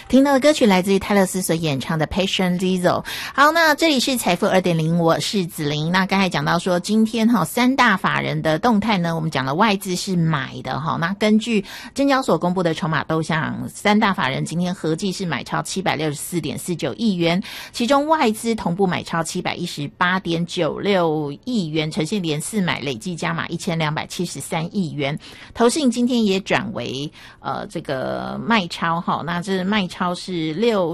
听到的歌曲来自于泰勒斯所演唱的 Passion Diesel。 好，那这里是财富 2.0， 我是子琳。那刚才讲到说今天三大法人的动态呢，我们讲了外资是买的。那根据证交所公布的筹码动向，三大法人今天合计是买超 764.49 亿元，其中外资同步买超 718.96 亿元，呈现连四买，累计加码1273亿元。投信今天也转为这个卖超，那这卖超是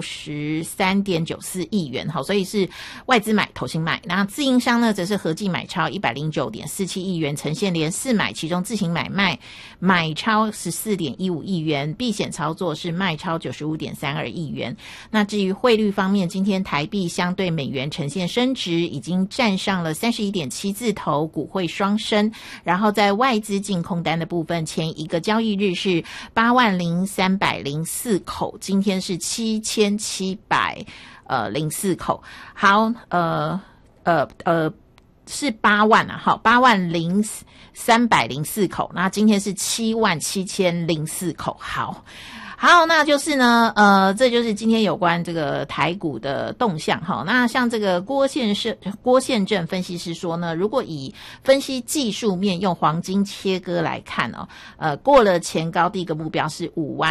63.94 亿元，所以是外资买投信卖。那自营商呢则是合计买超 109.47 亿元，呈现连四买，其中自行买卖买超 14.15 亿元，避险操作是卖超 95.32 亿元。那至于汇率方面，今天台币相对美元呈现升值，已经站上了 31.7 字头，股汇双升。然后在外资净空单的部分，前一个交易日是80304口，今天是7704口。好，是8万啊，好，80304口，那今天是77004口。好，那就是呢，这就是今天有关这个台股的动向哈。那像这个郭宪正分析师说呢，如果以分析技术面用黄金切割来看过了前高第一个目标是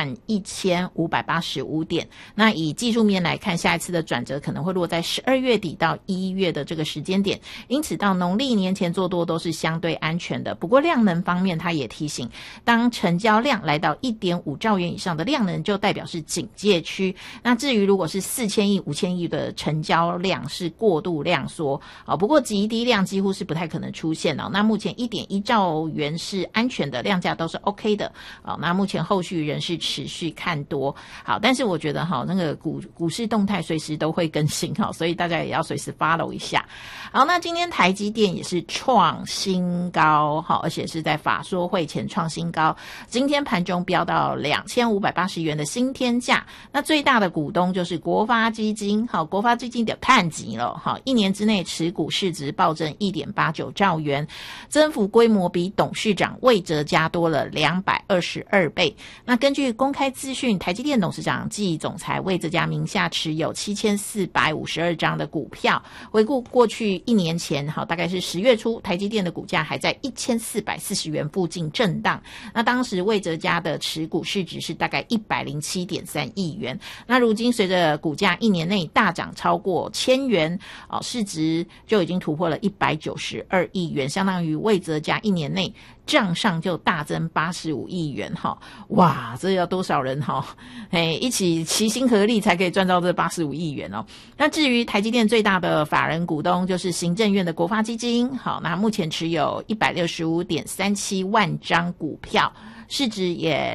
51585点。那以技术面来看，下一次的转折可能会落在12月底到1月的这个时间点，因此到农历年前做多都是相对安全的。不过量能方面，他也提醒，当成交量来到 1.5 兆元以上的量能就代表是警戒区。那至于如果是4000亿、5000亿的成交量是过度量缩不过极低量几乎是不太可能出现那目前 1.1 兆元是安全的，量价都是 OK 的那目前后续仍是持续看多。好，但是我觉得那个股市动态随时都会更新所以大家也要随时 follow 一下。好，那今天台积电也是创新高而且是在法说会前创新高，今天盘中飙到2580元的新天价。那最大的股东就是国发基金，国发基金的探级了一年之内持股市值暴增 1.89 兆元，增幅规模比董事长魏哲家多了222倍。那根据公开资讯，台积电董事长暨总裁魏哲家名下持有7452张的股票。回顾过去1年前大概是10月初，台积电的股价还在1440元附近震荡，那当时魏哲家的持股市值是大概107.3亿元。那如今随着股价1年内大涨超过1000元市值就已经突破了192亿元，相当于魏哲家1年内账上就大增85亿元哇，这要多少人一起齐心合力才可以赚到这85亿元那至于台积电最大的法人股东就是行政院的国发基金，那目前持有165.37万张股票，市值也